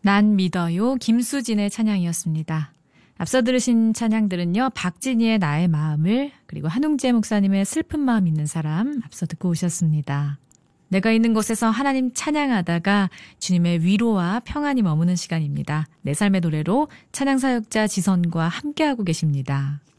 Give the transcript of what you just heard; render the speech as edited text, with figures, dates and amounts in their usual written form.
난 믿어요. 김수진의 찬양이었습니다. 앞서 들으신 찬양들은요. 박진희의 나의 마음을, 그리고 한웅재 목사님의 슬픈 마음 있는 사람 앞서 듣고 오셨습니다. 내가 있는 곳에서 하나님 찬양하다가 주님의 위로와 평안이 머무는 시간입니다. 내 삶의 노래로 찬양사역자 지선과 함께하고 계십니다.